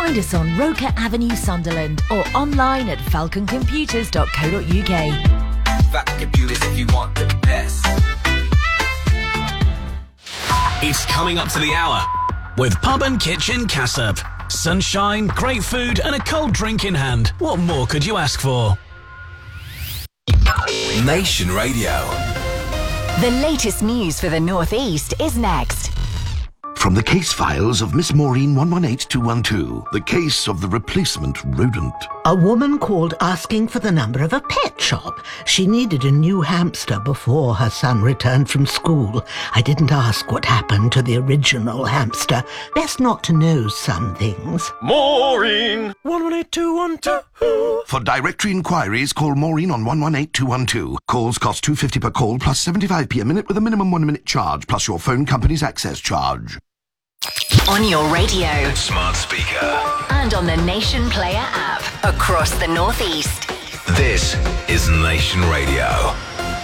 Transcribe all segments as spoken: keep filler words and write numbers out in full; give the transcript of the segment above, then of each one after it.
Find us on Roker Avenue, Sunderland, or online at falcon computers dot co dot uk. Falcon Computers, if you want the best. It's coming up to the hour with Pub and Kitchen Cassop. Sunshine, great food and a cold drink in hand. What more could you ask for? Nation Radio. The latest news for the North East is next. From the case files of Miss Maureen one one eight two one two, the case of the replacement rodent. A woman called asking for the number of a pet shop. She needed a new hamster before her son returned from school. I didn't ask what happened to the original hamster. Best not to know some things. Maureen one one eight two one two. For directory inquiries, call Maureen on one one eight two one two. Calls cost two pounds fifty per call plus seventy-five p a minute with a minimum one minute charge plus your phone company's access charge. On your radio, Smart speaker. and on the Nation Player app across the North East. This is Nation Radio.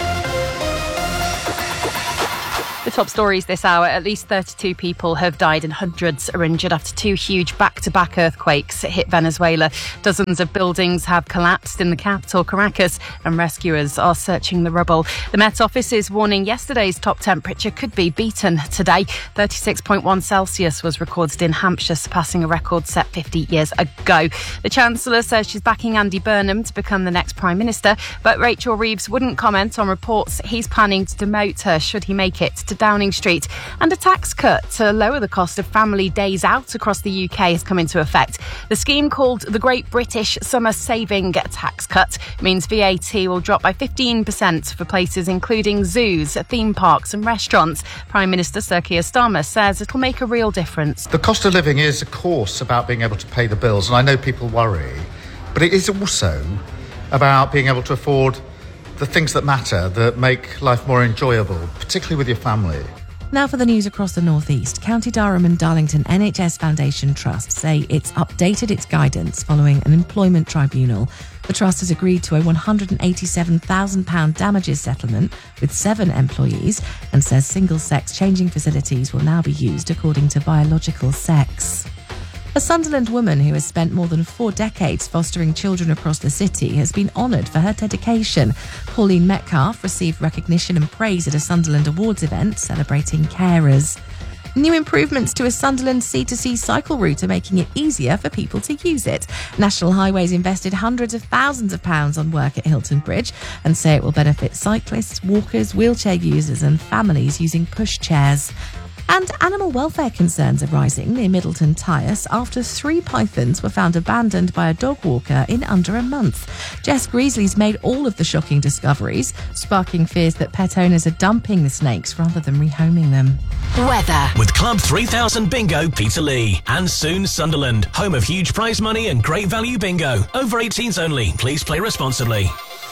The top stories this hour: at least thirty-two people have died and hundreds are injured after two huge back-to-back earthquakes hit Venezuela. Dozens of buildings have collapsed in the capital, Caracas, and rescuers are searching the rubble. The Met Office is warning yesterday's top temperature could be beaten today. thirty-six point one Celsius was recorded in Hampshire, surpassing a record set fifty years ago. The Chancellor says she's backing Andy Burnham to become the next Prime Minister, but Rachel Reeves wouldn't comment on reports he's planning to demote her should he make it to Downing Street. And a tax cut to lower the cost of family days out across the U K has come into effect. The scheme, called the Great British Summer Saving Tax Cut, means V A T will drop by fifteen percent for places including zoos, theme parks and restaurants. Prime Minister Sir Keir Starmer says it'll make a real difference. The cost of living is, of course, about being able to pay the bills, and I know people worry, but it is also about being able to afford the things that matter, that make life more enjoyable, particularly with your family. Now for the news across the North East. County Durham and Darlington N H S Foundation Trust say it's updated its guidance following an employment tribunal. The Trust has agreed to a one hundred eighty-seven thousand pounds damages settlement with seven employees and says single-sex changing facilities will now be used according to biological sex. A Sunderland woman who has spent more than four decades fostering children across the city has been honoured for her dedication. Pauline Metcalf received recognition and praise at a Sunderland Awards event celebrating carers. New improvements to a Sunderland C two C cycle route are making it easier for people to use it. National Highways invested hundreds of thousands of pounds on work at Hilton Bridge and say it will benefit cyclists, walkers, wheelchair users and families using pushchairs. And animal welfare concerns are rising near Middleton Tyres after three pythons were found abandoned by a dog walker in under a month. Jess Greasley's made all of the shocking discoveries, sparking fears that pet owners are dumping the snakes rather than rehoming them. Weather. With Club three thousand Bingo, Peterlee. And soon Sunderland, home of huge prize money and great value bingo. Over eighteens only. Please play responsibly.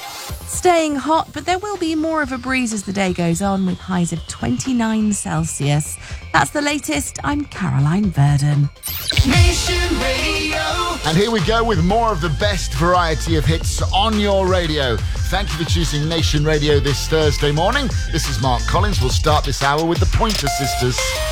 Staying hot, but there will be more of a breeze as the day goes on with highs of twenty-nine Celsius. That's the latest. I'm Caroline Verdon. Nation Radio. And here we go with more of the best variety of hits on your radio. Thank you for choosing Nation Radio this Thursday morning. This is Mark Collins. We'll start this hour with the Pointer Sisters.